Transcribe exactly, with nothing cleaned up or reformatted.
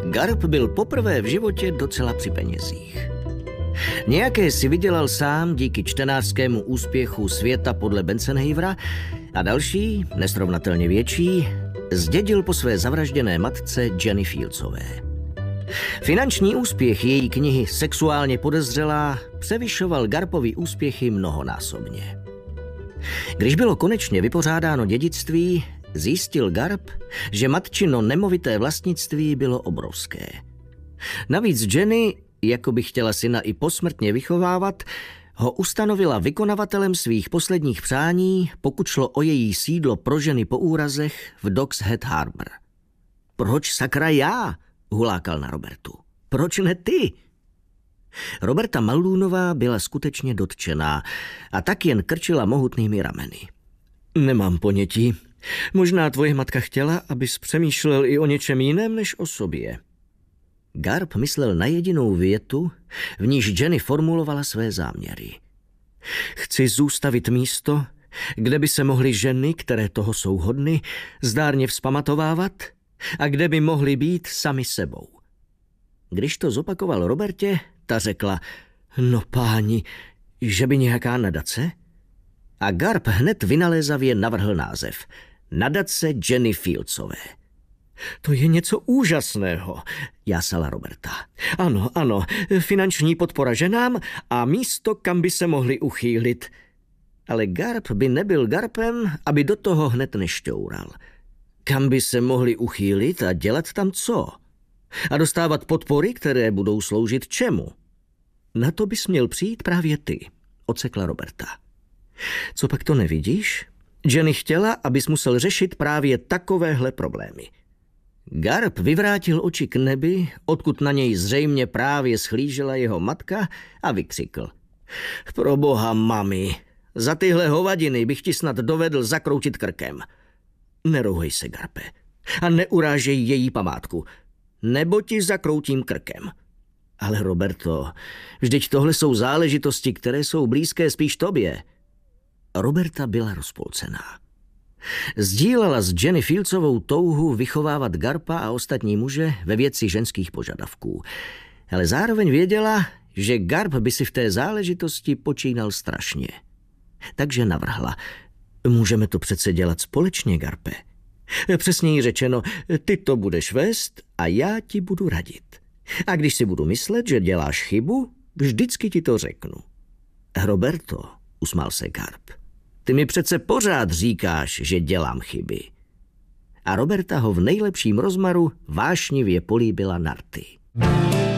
Garp byl poprvé v životě docela při penězích. Nějaké si vydělal sám díky čtenářskému úspěchu Světa podle Bensenheivera a další, nesrovnatelně větší, zdědil po své zavražděné matce Jenny Fieldsové. Finanční úspěch její knihy Sexuálně podezřelá převyšoval Garpovy úspěchy mnohonásobně. Když bylo konečně vypořádáno dědictví, zjistil Garp, že matčino nemovité vlastnictví bylo obrovské. Navíc Jenny, jako by chtěla syna i posmrtně vychovávat, ho ustanovila vykonavatelem svých posledních přání, pokud šlo o její sídlo pro ženy po úrazech v Docks Head Harbor. Proč sakra já? Hulákal na Robertu. Proč ne ty? Roberta Muldoonová byla skutečně dotčená a tak jen krčila mohutnými rameny. Nemám ponětí. Možná tvoje matka chtěla, abys přemýšlel i o něčem jiném než o sobě. Garp myslel na jedinou větu, v níž Jenny formulovala své záměry. Chci zůstavit místo, kde by se mohly ženy, které toho jsou hodny, zdárně vzpamatovávat a kde by mohly být sami sebou. Když to zopakoval Robertě, ta řekla, no páni, že by nějaká nadace? A Garp hned vynalézavě navrhl název. Nadace Jenny Fieldsové. To je něco úžasného, jásala Roberta. Ano, ano, finanční podpora ženám a místo, kam by se mohli uchýlit. Ale Garp by nebyl Garpem, aby do toho hned nešťoural. Kam by se mohli uchýlit a dělat tam co? A dostávat podpory, které budou sloužit čemu? Na to bys měl přijít právě ty, odsekla Roberta. Co pak to nevidíš? Jenny chtěla, abys musel řešit právě takovéhle problémy. Garp vyvrátil oči k nebi, odkud na něj zřejmě právě schlížela jeho matka a vykřikl. Proboha, mami, za tyhle hovadiny bych ti snad dovedl zakroutit krkem. Nerouhej se, Garpe, a neurážej její památku, nebo ti zakroutím krkem. Ale Roberto, vždyť tohle jsou záležitosti, které jsou blízké spíš tobě. Roberta byla rozpolcená. Sdílela s Jenny Fieldsovou touhu vychovávat Garpa a ostatní muže ve věci ženských požadavků. Ale zároveň věděla, že Garp by si v té záležitosti počínal strašně. Takže navrhla, můžeme to přece dělat společně, Garpe. Přesněji řečeno, ty to budeš vést a já ti budu radit. A když si budu myslet, že děláš chybu, vždycky ti to řeknu. Roberto, usmál se Garp, ty mi přece pořád říkáš, že dělám chyby. A Roberta ho v nejlepším rozmaru vášnivě políbila na rty.